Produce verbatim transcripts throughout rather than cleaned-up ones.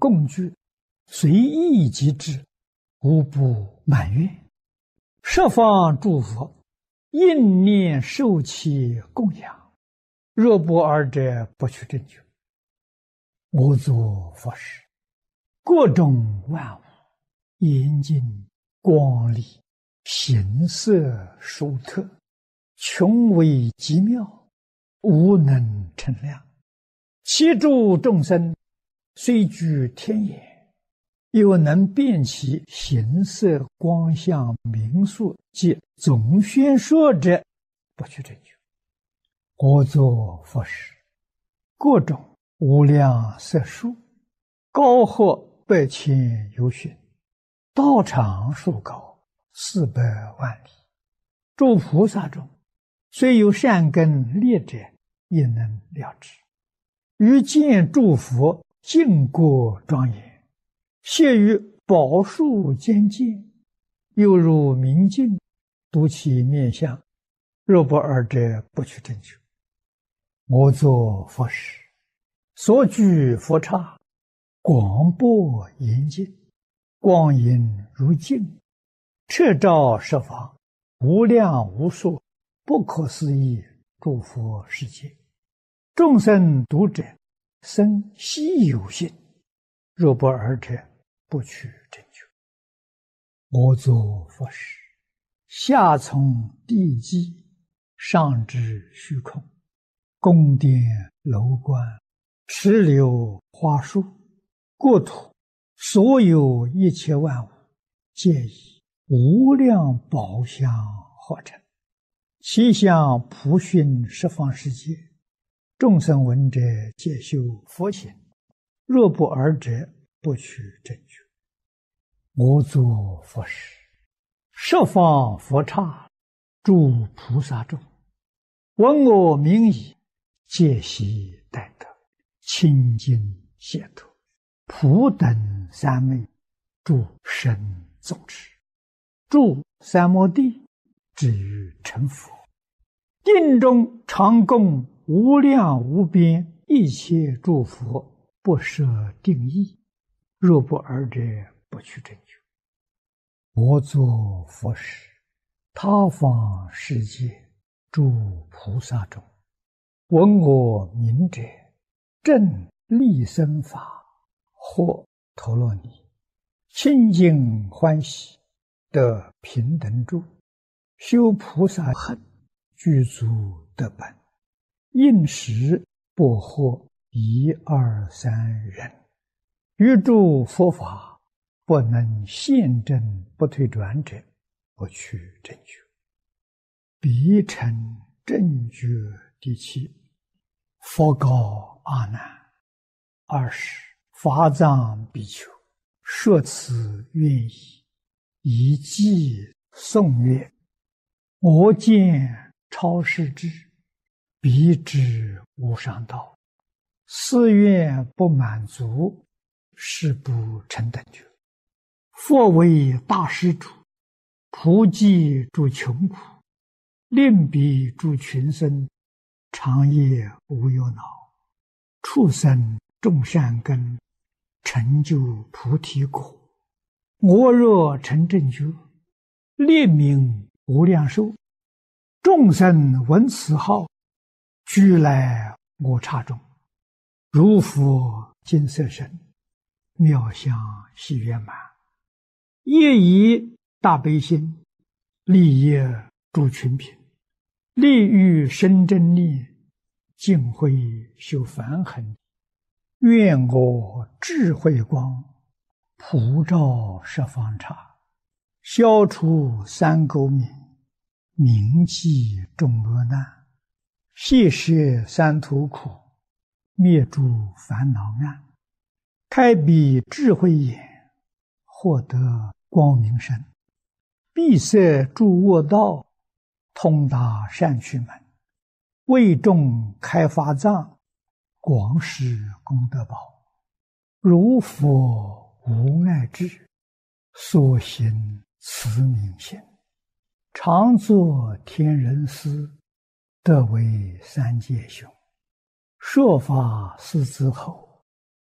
共具，随意即至，无不满愿。十方诸佛应念受其供养，若不尔者，不取正觉。我作佛时，各种万物严净光丽，形色殊特，穷微极妙，无能称量。其诸众生虽居天眼，又能辨其形色光相名数及总宣说者，不取正觉。我作佛时，各种无量色数，高或百千由旬，道长数高，四百万里。诸菩萨中，虽有善根劣者，也能了知。于见诸佛净国庄严，谢于宝树间见，犹如明镜，睹其面相，若不尔者，不取正觉。我作佛时，所居佛刹，广博严净，光影如镜，彻照十方，无量无数，不可思议诸佛世界。众生读者，生希有信，若不尔者，不取正觉。我作佛时，下从地基，上至虚空，宫殿楼观，池流花树，国土，所有一切万物，皆以无量宝相合成，其相普熏十方世界。众生闻者，皆修佛行，若不尔者，不取正觉。我作佛时，十方佛刹，诸菩萨众，闻我名已，皆悉待得，清净解脱，普等三昧，诸神众持，住三摩地，至于成佛。定中常供无量无边一切诸佛，不设定义，若不尔者，不取正觉。我作佛时，他方世界诸菩萨中，闻我名者，正利生法，或陀罗尼，清净欢喜，得平等住，修菩萨行，具足得本，应时不获一二三人，于诸佛法不能现证不退转者，不取正觉。彼成正觉第七。佛告阿难：二十法藏比丘，说此愿意，以偈颂曰：我见超世智，彼知无上道，思愿不满足，是不成等觉。佛为大施主，普济诸穷苦，令彼诸群生，长夜无忧恼，畜生种善根，成就菩提果。我若成正觉，列名无量寿，众生闻此号，俱来我刹中，如佛金色身，妙相喜圆满，业以大悲心，利益诸群品，利欲生真念，尽慧修梵行。愿我智慧光，普照十方刹，消除三垢冥，明济众恶难，悉摄三途苦，灭诸烦恼暗，开彼智慧眼，获得光明身，闭塞诸恶道，通达善趣门，为众开法藏，广施功德宝。如佛无碍智，所行慈悯心，常作天人师，得为三界雄。说法师之后，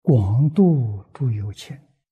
广度诸有情。